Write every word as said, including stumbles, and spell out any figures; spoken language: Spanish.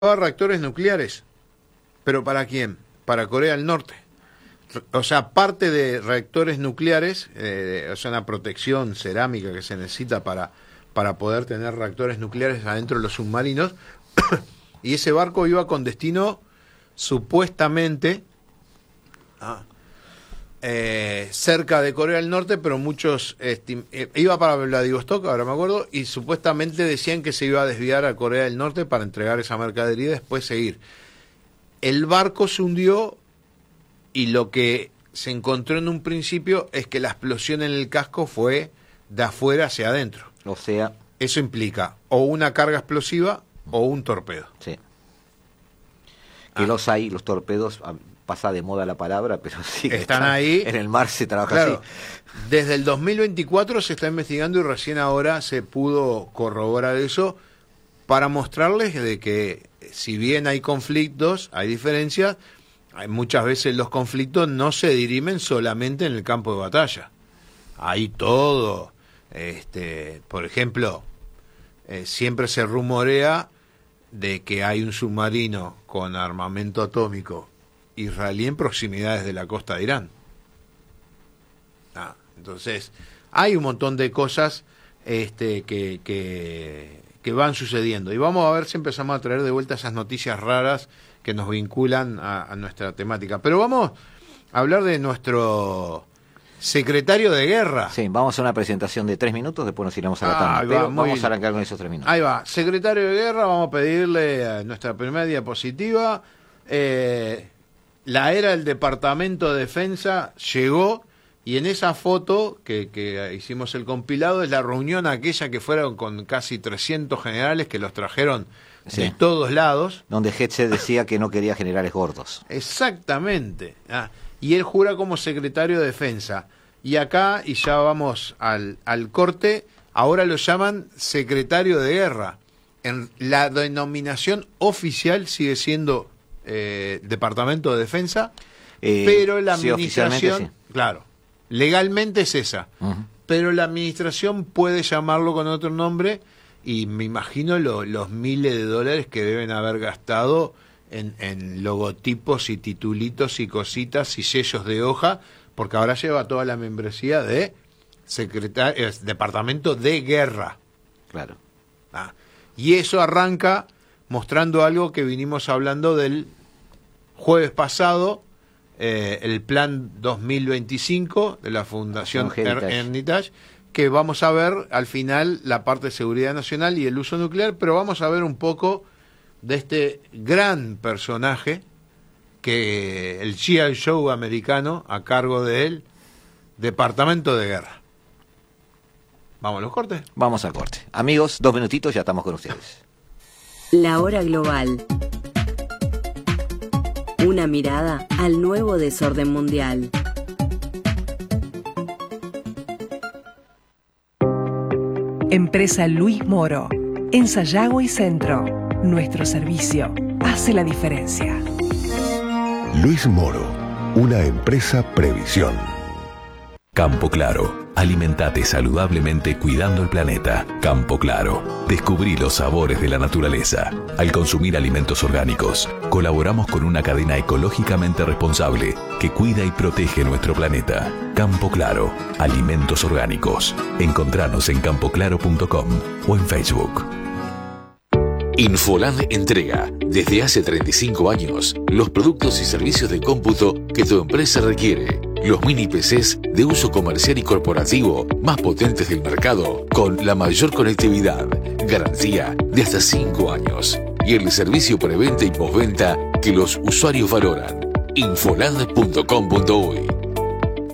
reactores nucleares. ¿Pero para quién? Para Corea del Norte. O sea, parte de reactores nucleares, eh, o sea, una protección cerámica que se necesita para, para poder tener reactores nucleares adentro de los submarinos. Y ese barco iba con destino, supuestamente, ah, eh, cerca de Corea del Norte, pero muchos... Estim- eh, iba para Vladivostok, ahora me acuerdo, y supuestamente decían que se iba a desviar a Corea del Norte para entregar esa mercadería y después seguir. El barco se hundió y lo que se encontró en un principio es que la explosión en el casco fue de afuera hacia adentro. O sea... Eso implica o una carga explosiva o un torpedo. Sí. Que ah. los hay, los torpedos, pasa de moda la palabra, pero sí que están, están ahí. En el mar se trabaja claro, así. Desde el dos mil veinticuatro se está investigando y recién ahora se pudo corroborar eso para mostrarles de que si bien hay conflictos, hay diferencias, hay muchas veces los conflictos no se dirimen solamente en el campo de batalla. Hay todo, este, por ejemplo, eh, siempre se rumorea de que hay un submarino con armamento atómico israelí en proximidades de la costa de Irán. Ah, entonces, hay un montón de cosas este, que, que, que van sucediendo. Y vamos a ver si empezamos a traer de vuelta esas noticias raras que nos vinculan a, a nuestra temática. Pero vamos a hablar de nuestro secretario de guerra. Sí, vamos a una presentación de tres minutos, después nos iremos a la tanda. Ah, pero va, muy... vamos a arrancar con esos tres minutos. Ahí va, secretario de guerra, vamos a pedirle a nuestra primera diapositiva. Eh, la era del Departamento de Defensa llegó y en esa foto que, que hicimos el compilado es la reunión aquella que fueron con casi trescientos generales que los trajeron sí. de todos lados. Donde Hetze decía que no quería generales gordos. Exactamente. Ah, y él jura como secretario de Defensa. Y acá, y ya vamos al, al corte, ahora lo llaman secretario de guerra. En la denominación oficial sigue siendo eh, Departamento de Defensa, eh, pero la sí, administración, sí. claro, legalmente es esa. Uh-huh. Pero la administración puede llamarlo con otro nombre y me imagino lo, los miles de dólares que deben haber gastado en, en logotipos y titulitos y cositas y sellos de hoja, porque ahora lleva toda la membresía de secretario, eh, Departamento de Guerra. Claro. Ah, y eso arranca mostrando algo que vinimos hablando del jueves pasado, eh, el plan dos mil veinticinco de la Fundación Hermitage. Hermitage, que vamos a ver al final la parte de seguridad nacional y el uso nuclear, pero vamos a ver un poco de este gran personaje que el G I Joe americano a cargo de él, Departamento de Guerra. ¿Vamos a los cortes? Vamos al corte. Amigos, dos minutitos, ya estamos con ustedes. La hora global. Una mirada al nuevo desorden mundial. Empresa Luis Moro. En Sayago y Centro. Nuestro servicio hace la diferencia. Luis Moro, una empresa Previsión. Campo Claro. Alimentate saludablemente cuidando el planeta. Campo Claro. Descubrí los sabores de la naturaleza. Al consumir alimentos orgánicos, colaboramos con una cadena ecológicamente responsable que cuida y protege nuestro planeta. Campo Claro. Alimentos orgánicos. Encontranos en campo claro punto com o en Facebook. Infoland entrega, desde hace treinta y cinco años, los productos y servicios de cómputo que tu empresa requiere. Los mini P Cs de uso comercial y corporativo más potentes del mercado, con la mayor conectividad, garantía de hasta cinco años y el servicio preventa y postventa que los usuarios valoran. infoland punto com punto uy.